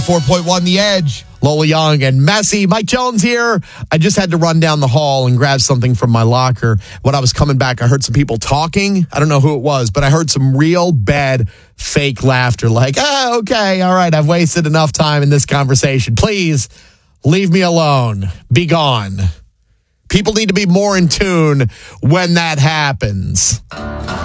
4.1 The Edge. Lola Young and Messi. Mike Jones here. I just had to run down the hall and grab something from my locker. When I was coming back, I heard some people talking. I don't know who it was, but I heard some real bad fake laughter like, okay, all right, I've wasted enough time in this conversation. Please leave me alone. Be gone. People need to be more in tune when that happens.